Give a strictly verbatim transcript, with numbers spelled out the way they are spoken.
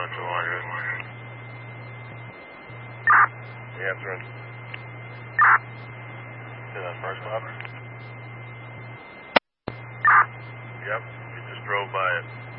on two hundred. The answer in. To that first stop? Yep, we just drove by it.